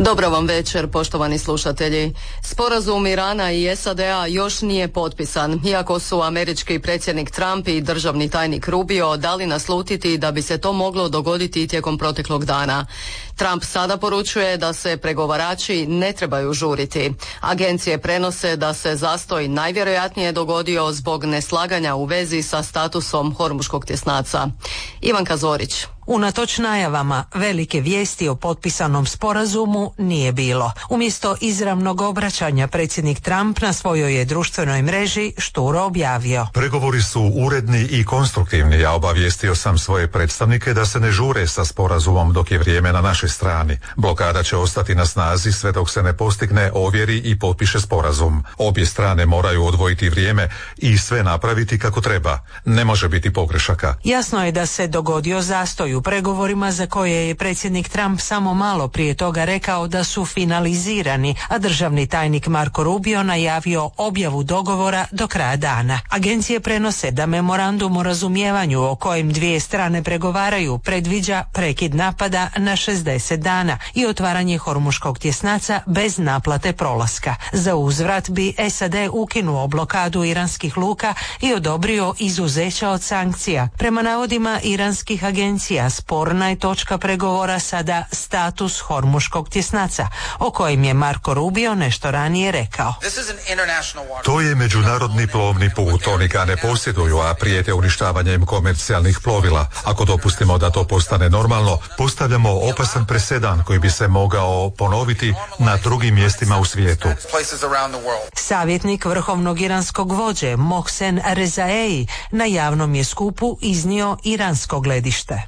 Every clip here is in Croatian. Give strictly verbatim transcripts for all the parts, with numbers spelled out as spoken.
Dobro vam večer, poštovani slušatelji. Sporazum Irana i S A D-a još nije potpisan, iako su američki predsjednik Trump i državni tajnik Rubio dali naslutiti da bi se to moglo dogoditi tijekom proteklog dana. Trump sada poručuje da se pregovarači ne trebaju žuriti. Agencije prenose da se zastoj najvjerojatnije dogodio zbog neslaganja u vezi sa statusom Hormuškog tjesnaca. Ivanka Zorić. Unatoč najavama, velike vijesti o potpisanom sporazumu nije bilo. Umjesto izravnog obraćanja, predsjednik Trump na svojoj je društvenoj mreži šturo objavio: Pregovori su uredni i konstruktivni. Ja obavijestio sam svoje predstavnike da se ne žure sa sporazumom dok je vrijeme na našoj strani. Blokada će ostati na snazi sve dok se ne postigne, ovjeri i potpiše sporazum. Obje strane moraju odvojiti vrijeme i sve napraviti kako treba. Ne može biti pogrešaka. Jasno je da se dogodio zastoj u pregovorima za koje je predsjednik Trump samo malo prije toga rekao da su finalizirani, a državni tajnik Marco Rubio najavio objavu dogovora do kraja dana. Agencije prenose da memorandum o razumijevanju o kojem dvije strane pregovaraju predviđa prekid napada na šezdeset dana i otvaranje Hormuškog tjesnaca bez naplate prolaska. Za uzvrat bi S A D ukinuo blokadu iranskih luka i odobrio izuzeća od sankcija. Prema navodima iranskih agencija, sporna je točka pregovora sada status Hormuškog tjesnaca, o kojem je Marco Rubio nešto ranije rekao. To je međunarodni plovni put, oni ga ne posjeduju, a prijete uništavanjem komercijalnih plovila. Ako dopustimo da to postane normalno, postavljamo opasan presedan koji bi se mogao ponoviti na drugim mjestima u svijetu. Savjetnik vrhovnog iranskog vođe Mohsen Rezaei na javnom je skupu iznio iransko gledište.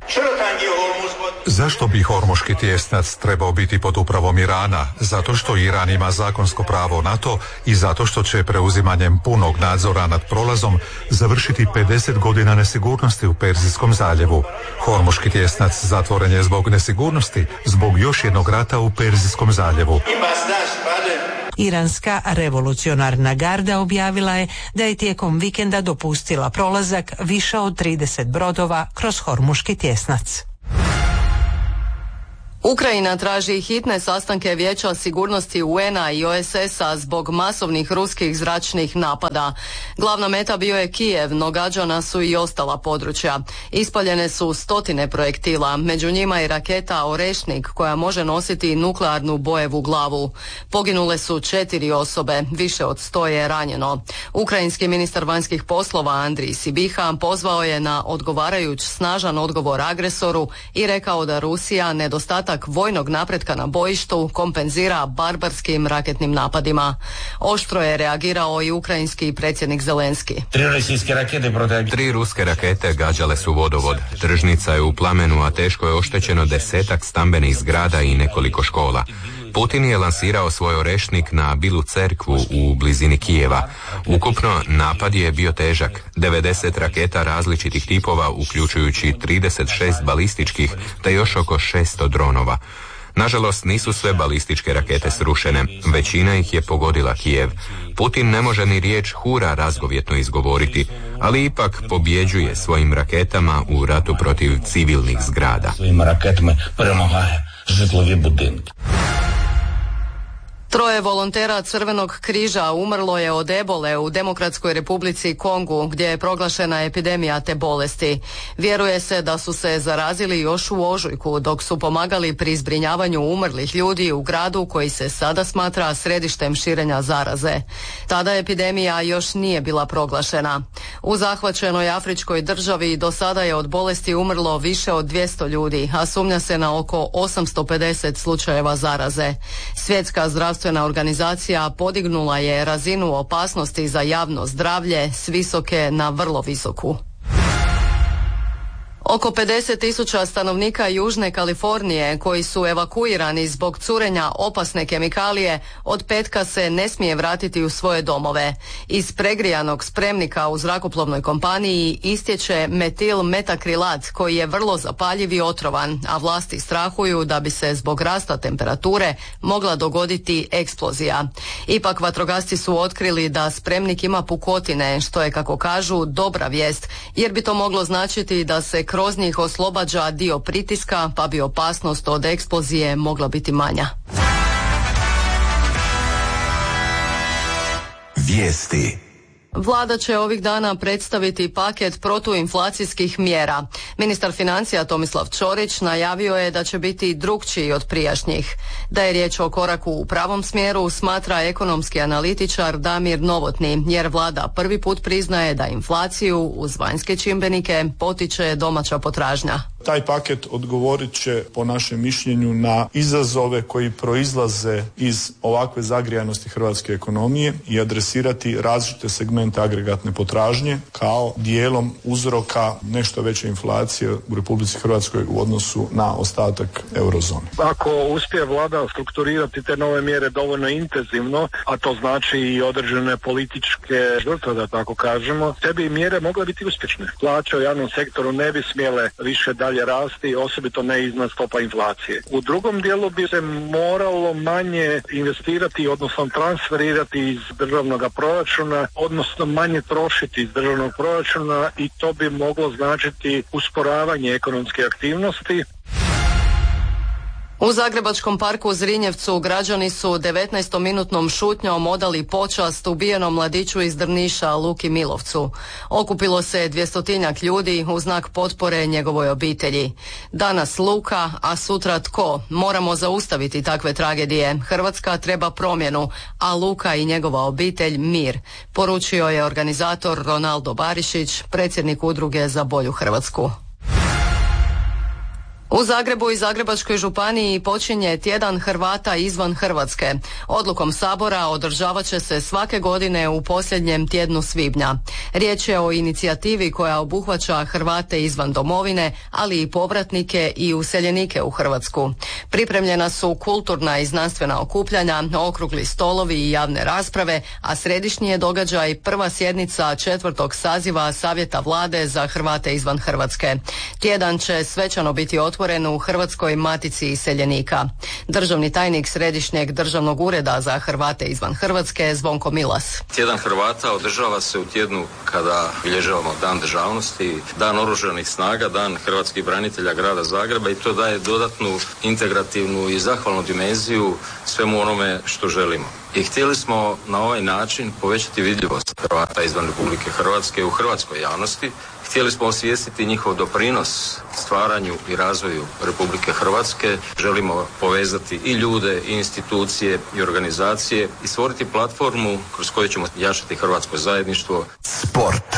Zašto bi Hormuški tjesnac trebao biti pod upravom Irana? Zato što Iran ima zakonsko pravo na to i zato što će preuzimanjem punog nadzora nad prolazom završiti pedeset godina nesigurnosti u Perzijskom zaljevu. Hormuški tjesnac zatvoren je zbog nesigurnosti, zbog još jednog rata u Perzijskom zaljevu. Iranska revolucionarna garda objavila je da je tijekom vikenda dopustila prolazak više od trideset brodova kroz Hormuški tjesnac. Ukrajina traži hitne sastanke Vijeća sigurnosti U N A i O S S-a zbog masovnih ruskih zračnih napada. Glavna meta bio je Kijev, no gađana su i ostala područja. Ispaljene su stotine projektila, među njima i raketa Orešnik koja može nositi nuklearnu bojevu glavu. Poginule su četiri osobe, više od sto je ranjeno. Ukrajinski ministar vanjskih poslova Andrij Sibiha pozvao je na odgovarajuć snažan odgovor agresoru i rekao da Rusija nedostatak vojnog napretka na bojištu kompenzira barbarskim raketnim napadima. Oštro je reagirao i ukrajinski predsjednik Zelenski. Tri ruske rakete gađale su vodovod. Tržnica je u plamenu, a teško je oštećeno desetak stambenih zgrada i nekoliko škola. Putin je lansirao svoj Orešnik na Bilu cerkvu u blizini Kijeva. Ukupno napad je bio težak. devedeset raketa različitih tipova, uključujući trideset šest balističkih, te još oko šesto dronova. Nažalost, nisu sve balističke rakete srušene. Većina ih je pogodila Kijev. Putin ne može ni riječ hura razgovjetno izgovoriti, ali ipak pobjeđuje svojim raketama u ratu protiv civilnih zgrada. Troje volontera Crvenog križa umrlo je od ebole u Demokratskoj republici Kongu, gdje je proglašena epidemija te bolesti. Vjeruje se da su se zarazili još u ožujku dok su pomagali pri zbrinjavanju umrlih ljudi u gradu koji se sada smatra središtem širenja zaraze. Tada epidemija još nije bila proglašena. U zahvaćenoj afričkoj državi do sada je od bolesti umrlo više od dvjesto ljudi, a sumnja se na oko osamsto pedeset slučajeva zaraze. Svjetska zdravstvena organizacija podignula je razinu opasnosti za javno zdravlje s visoke na vrlo visoku. Oko pedeset tisuća stanovnika Južne Kalifornije koji su evakuirani zbog curenja opasne kemikalije od petka se ne smije vratiti u svoje domove. Iz pregrijanog spremnika u zrakoplovnoj kompaniji istječe metil metakrilat koji je vrlo zapaljiv i otrovan, a vlasti strahuju da bi se zbog rasta temperature mogla dogoditi eksplozija. Ipak vatrogasci su otkrili da spremnik ima pukotine, što je, kako kažu, dobra vijest, jer bi to moglo značiti da se kroz njih oslobađa dio pritiska, pa bi opasnost od eksplozije mogla biti manja. Vijesti. Vlada će ovih dana predstaviti paket protuinflacijskih mjera. Ministar financija Tomislav Ćorić najavio je da će biti drukčiji od prijašnjih. Da je riječ o koraku u pravom smjeru smatra ekonomski analitičar Damir Novotni, jer vlada prvi put priznaje da inflaciju uz vanjske čimbenike potiče domaća potražnja. Taj paket odgovorit će po našem mišljenju na izazove koji proizlaze iz ovakve zagrijanosti hrvatske ekonomije i adresirati različite segmente agregatne potražnje kao dijelom uzroka nešto veće inflacije u Republici Hrvatskoj u odnosu na ostatak eurozone. Ako uspije vlada strukturirati te nove mjere dovoljno intenzivno, a to znači i određene političke žrtve, da tako kažemo, te bi mjere mogle biti uspješne. Plaće u javnom sektoru ne bi smjele više dalje rasti, osobito ne iznad stopa inflacije. U drugom dijelu bi se moralo manje investirati, odnosno transferirati iz državnog proračuna, odnosno manje trošiti iz državnog proračuna i to bi moglo značiti usporavanje ekonomske aktivnosti. U Zagrebačkom parku Zrinjevcu građani su devetnaestominutnom šutnjom odali počast ubijenom mladiću iz Drniša Luki Milovcu. Okupilo se dvjestotinjak ljudi u znak potpore njegovoj obitelji. Danas Luka, a sutra tko? Moramo zaustaviti takve tragedije. Hrvatska treba promjenu, a Luka i njegova obitelj mir, poručio je organizator Ronaldo Barišić, predsjednik Udruge za bolju Hrvatsku. U Zagrebu i Zagrebačkoj županiji počinje tjedan Hrvata izvan Hrvatske. Odlukom Sabora održavat će se svake godine u posljednjem tjednu svibnja. Riječ je o inicijativi koja obuhvaća Hrvate izvan domovine, ali i povratnike i useljenike u Hrvatsku. Pripremljena su kulturna i znanstvena okupljanja, okrugli stolovi i javne rasprave, a središnji je događaj prva sjednica četvrtog saziva Savjeta Vlade za Hrvate izvan Hrvatske. Tjedan će svečano biti otvoren u Hrvatskoj matici iseljenika. Državni tajnik Središnjeg državnog ureda za Hrvate izvan Hrvatske Zvonko Milas. Tjedan Hrvata održava se u tjednu kada bilježavamo Dan državnosti, Dan oružanih snaga, Dan hrvatskih branitelja grada Zagreba i to daje dodatnu integrativnu i zahvalnu dimenziju svemu onome što želimo. I htjeli smo na ovaj način povećati vidljivost Hrvata izvan Republike Hrvatske u hrvatskoj javnosti. Htjeli smo osvijestiti njihov doprinos stvaranju i razvoju Republike Hrvatske. Želimo povezati i ljude, i institucije, i organizacije i stvoriti platformu kroz koju ćemo jačati hrvatsko zajedništvo. Sport.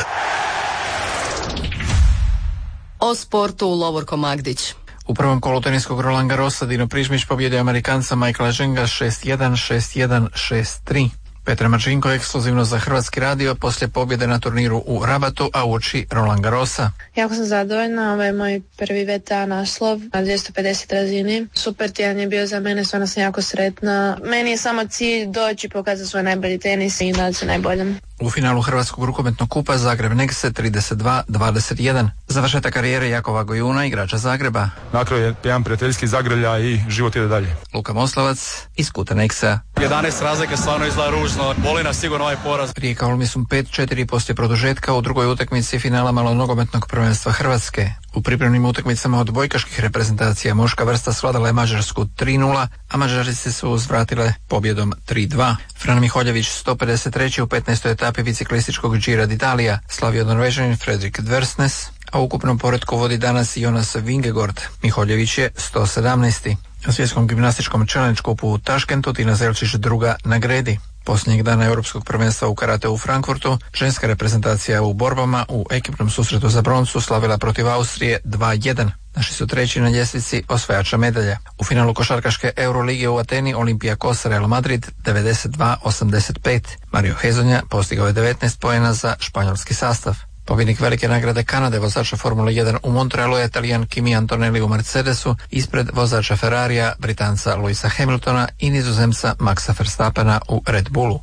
O sportu Lovorko Magdić. U prvom kolu teniskog Roland Garrosa Dino Prižmić pobjedio Amerikanca Michaela Ženga šest jedan, šest jedan, šest tri. Petra Marčinko ekskluzivno za Hrvatski radio poslije pobjede na turniru u Rabatu, a uoči Roland Garrosa. Jako sam zadovoljna, ovo je moj prvi V T A naslov na dvjesto pedeset razini. Super tjedan je bio za mene, stvarno sam jako sretna. Meni je samo cilj doći, pokazati svoj najbolji tenis i nadati se najboljem. U finalu Hrvatskog rukometnog kupa Zagreb Nexe trideset dva dvadeset jedan. Završetak karijere Jakova Gojuna, igrača Zagreba. Na kraju je jedan prijateljski zagrlja i život ide dalje. Luka Moslavac iz kuta Nexa. jedanaest razlike stvarno izgleda ružno, boli nas sigurno ovaj poraz. Rijeka Olmisum pet četiri poslije produžetka u drugoj utakmici finala malonogometnog prvenstva Hrvatske. U pripremnim utakmicama odbojkaških reprezentacija muška vrsta svladala je Mađarsku tri nula, a Mađarice su uzvratile pobjedom tri dva. Fran Miholjević sto pedeset tri u petnaestoj etapi biciklističkog Gira d'Italia slavio Norvežanin Fredrik Dversnes, a u ukupnom poretku vodi danas Jonas Vingegaard. Miholjević je sto sedamnaest. Na svjetskom gimnastičkom challenge kupu u Taškentu Tina Zelčić druga na gredi. Posljednjeg dana Europskog prvenstva u karate u Frankfurtu, ženska reprezentacija u borbama u ekipnom susretu za broncu slavila protiv Austrije dva jedan. Naši su treći na ljestvici osvajača medalja. U finalu košarkaške Eurolige u Ateni Olympiakos Real Madrid devedeset dva osamdeset pet. Mario Hezonja postigao je devetnaest poena za španjolski sastav. Pobjednik velike nagrade Kanade vozača Formule jedan u Montrealu je Talijan Kimi Antonelli u Mercedesu ispred vozača Ferrarija, Britanca Louisa Hamiltona i Nizozemca Maxa Verstappena u Red Bullu.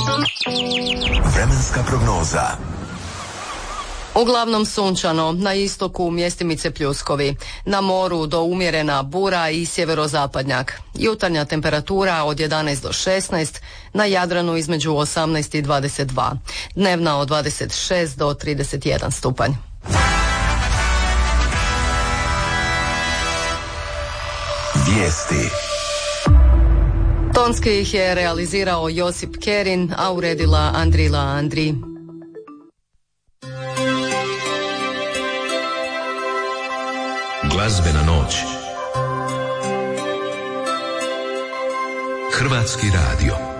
Vremenska prognoza. Uglavnom sunčano, na istoku mjestimice pljuskovi, na moru do umjerena bura i sjeverozapadnjak. Jutarnja temperatura od jedanaest do šesnaest, na Jadranu između osamnaest i dvadeset dva, dnevna od dvadeset šest do trideset jedan stupanj. Vijesti. Tonski ih je realizirao Josip Kerin, a uredila Andrila Andri. Glazbena noć. Hrvatski radio.